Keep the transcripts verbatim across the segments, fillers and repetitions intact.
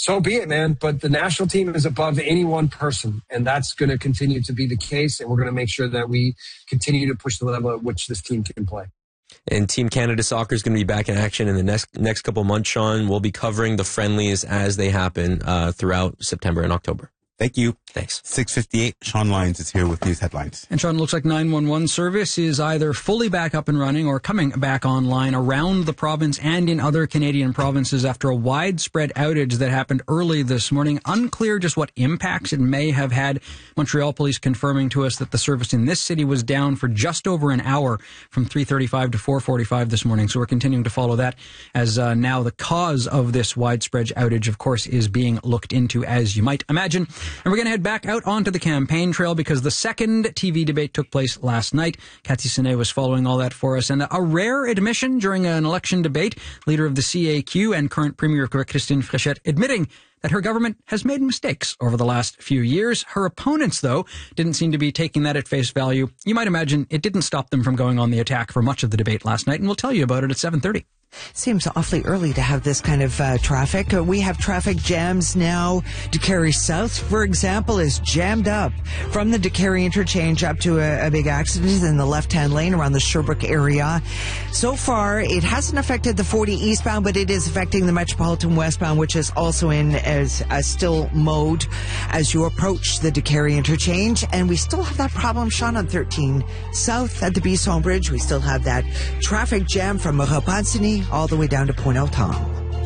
so be it, man. But the national team is above any one person, and that's going to continue to be the case. And we're going to make sure that we continue to push the level at which this team can play. And Team Canada Soccer is going to be back in action in the next next couple of months, Sean. We'll be covering the friendlies as they happen uh, throughout September and October. Thank you. Thanks. six fifty-eight, Sean Lyons is here with news headlines. And Sean, it looks like nine one one service is either fully back up and running or coming back online around the province and in other Canadian provinces after a widespread outage that happened early this morning. Unclear just what impacts it may have had. Montreal police confirming to us that the service in this city was down for just over an hour from three thirty-five to four forty-five this morning. So we're continuing to follow that as uh, now the cause of this widespread outage, of course, is being looked into, as you might imagine. And we're going to head back out onto the campaign trail because the second T V debate took place last night. Cathy Sine was following all that for us. And a rare admission during an election debate, leader of the C A Q and current Premier of Quebec, Christine Fréchette, admitting that her government has made mistakes over the last few years. Her opponents, though, didn't seem to be taking that at face value. You might imagine it didn't stop them from going on the attack for much of the debate last night, and we'll tell you about it at seven thirty. Seems awfully early to have this kind of uh, traffic. Uh, we have traffic jams now. DeCarry South, for example, is jammed up from the DeCarry interchange up to a, a big accident in the left-hand lane around the Sherbrooke area. So far, it hasn't affected the forty eastbound, but it is affecting the Metropolitan westbound, which is also in as a still mode as you approach the DeCarry interchange. And we still have that problem, Sean, on thirteen South at the Bisson Bridge. We still have that traffic jam from Repentigny all the way down to Point El Tom.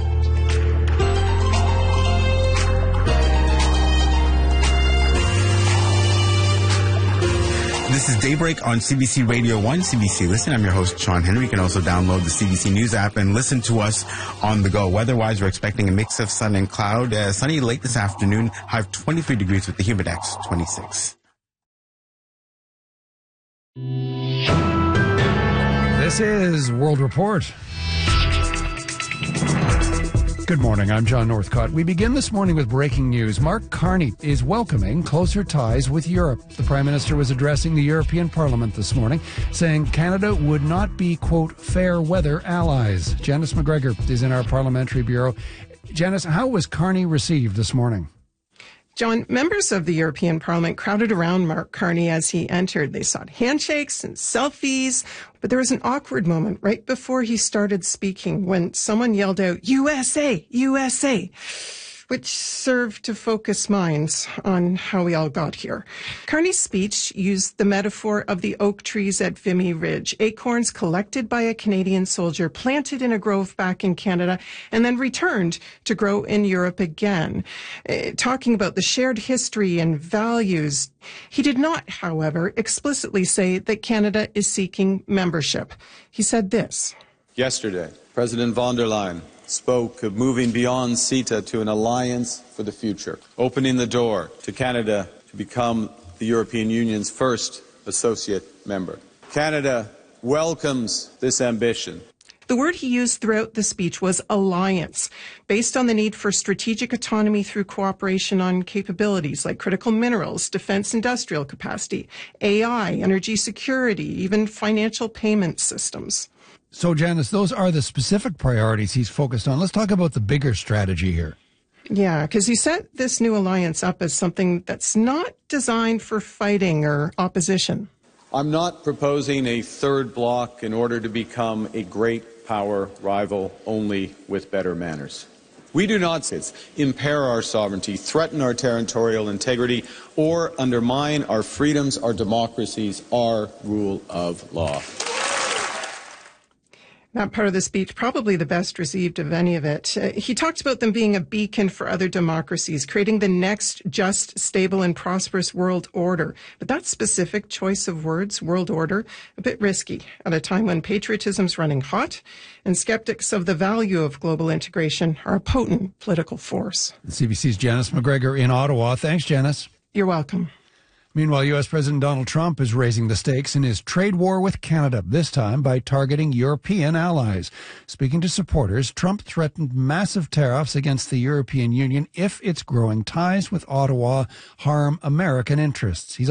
This is Daybreak on C B C Radio one, C B C Listen. I'm your host, Sean Henry. You can also download the C B C News app and listen to us on the go. Weather-wise, we're expecting a mix of sun and cloud. Uh, sunny late this afternoon, high of twenty-three degrees with the Humidex twenty-six. This is World Report. Good morning, I'm John Northcott. We begin this morning with breaking news. Mark Carney is welcoming closer ties with Europe. The Prime Minister was addressing the European Parliament this morning, saying Canada would not be, quote, fair weather allies. Janice McGregor is in our Parliamentary Bureau. Janice, how was Carney received this morning? John, members of the European Parliament crowded around Mark Carney as he entered. They sought handshakes and selfies, but there was an awkward moment right before he started speaking when someone yelled out, U S A, U S A, which served to focus minds on how we all got here. Carney's speech used the metaphor of the oak trees at Vimy Ridge, acorns collected by a Canadian soldier, planted in a grove back in Canada, and then returned to grow in Europe again. Uh, talking about the shared history and values, he did not, however, explicitly say that Canada is seeking membership. He said this. Yesterday, President von der Leyen spoke of moving beyond CETA to an alliance for the future, opening the door to Canada to become the European Union's first associate member. Canada welcomes this ambition. The word he used throughout the speech was alliance, based on the need for strategic autonomy through cooperation on capabilities like critical minerals, defense industrial capacity, A I, energy security, even financial payment systems. So, Janice, those are the specific priorities he's focused on. Let's talk about the bigger strategy here. Yeah, because he set this new alliance up as something that's not designed for fighting or opposition. I'm not proposing a third bloc in order to become a great power rival only with better manners. We do not impair our sovereignty, threaten our territorial integrity, or undermine our freedoms, our democracies, our rule of law. That part of the speech, probably the best received of any of it. Uh, he talked about them being a beacon for other democracies, creating the next just, stable, and prosperous world order. But that specific choice of words, world order, a bit risky at a time when patriotism's running hot and skeptics of the value of global integration are a potent political force. C B C's Janice McGregor in Ottawa. Thanks, Janice. You're welcome. Meanwhile, U S. President Donald Trump is raising the stakes in his trade war with Canada, this time by targeting European allies. Speaking to supporters, Trump threatened massive tariffs against the European Union if its growing ties with Ottawa harm American interests. He's